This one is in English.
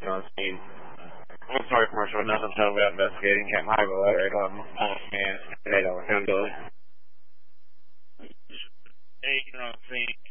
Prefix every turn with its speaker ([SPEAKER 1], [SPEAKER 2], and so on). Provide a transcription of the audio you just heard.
[SPEAKER 1] on scene. I'm sorry, commercial, nothing told about investigating. Captain Highway letter, man, they don't handle it.
[SPEAKER 2] Hey, you're on scene.